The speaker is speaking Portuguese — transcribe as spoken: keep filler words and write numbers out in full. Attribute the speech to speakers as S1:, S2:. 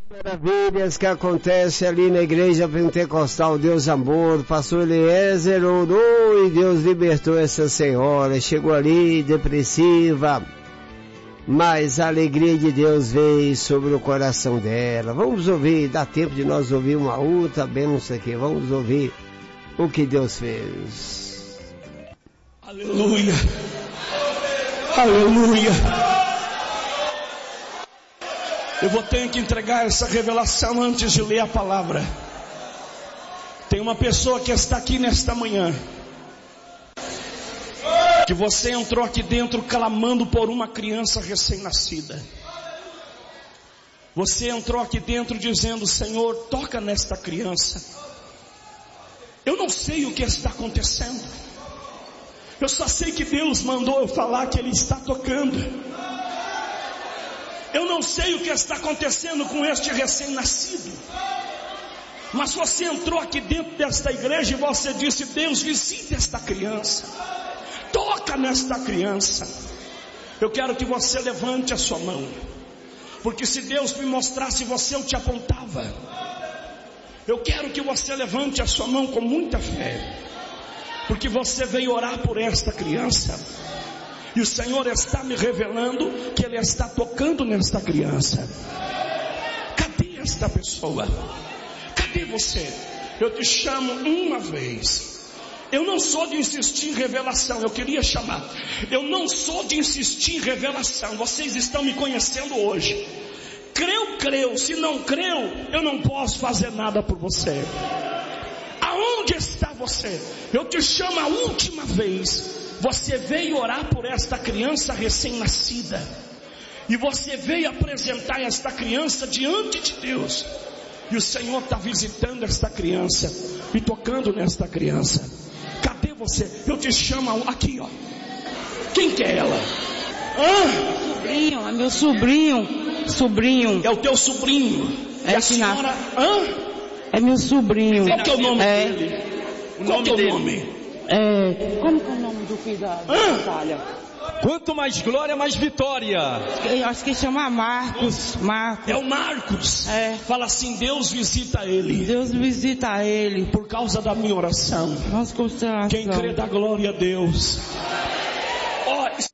S1: Maravilhas que acontecem ali na igreja pentecostal Deus Amor. Pastor Eliezer orou e Deus libertou essa senhora. Chegou ali depressiva, mas a alegria de Deus veio sobre o coração dela. Vamos ouvir, dá tempo de nós ouvir uma outra bênção aqui. Vamos ouvir o que Deus fez.
S2: Aleluia, aleluia. Eu vou ter que entregar essa revelação antes de ler a palavra. Tem uma pessoa que está aqui nesta manhã, que você entrou aqui dentro clamando por uma criança recém-nascida. Você entrou aqui dentro dizendo: Senhor, toca nesta criança. Eu não sei o que está acontecendo, eu só sei que Deus mandou eu falar que Ele está tocando. Eu não sei o que está acontecendo com este recém-nascido, mas você entrou aqui dentro desta igreja e você disse: Deus, visite esta criança, toca nesta criança. Eu quero que você levante a sua mão, porque se Deus me mostrasse você, eu te apontava. Eu quero que você levante a sua mão com muita fé, porque você veio orar por esta criança. E o Senhor está me revelando que Ele está tocando nesta criança. Cadê esta pessoa? Cadê você? Eu te chamo uma vez. Eu não sou de insistir em revelação. Eu queria chamar. Eu não sou de insistir em revelação. Vocês estão me conhecendo hoje. Creu, creu. Se não creu, eu não posso fazer nada por você. Aonde está você? Eu te chamo a última vez. Você veio orar por esta criança recém-nascida, e você veio apresentar esta criança diante de Deus, e o Senhor está visitando esta criança e tocando nesta criança. Cadê você? Eu te chamo aqui, ó. Quem que é ela?
S3: Hã? Sobrinho, é meu sobrinho. Sobrinho.
S2: É o teu sobrinho?
S3: É,
S2: e a senhora? Hã?
S3: É meu sobrinho.
S2: Qual que é o nome
S3: é.
S2: dele?
S3: O
S2: Qual
S3: nome
S2: que é o
S3: dele?
S2: nome?
S3: É, como que é o nome do filho da batalha?
S4: Quanto mais glória, mais vitória.
S3: Eu acho que chama Marcos. Marcos.
S2: É o Marcos.
S3: É.
S2: Fala assim: Deus visita ele.
S3: Deus visita ele.
S2: Por causa da minha oração.
S3: Nossa constelação.
S2: Quem crê dá glória a Deus. Ó, oh,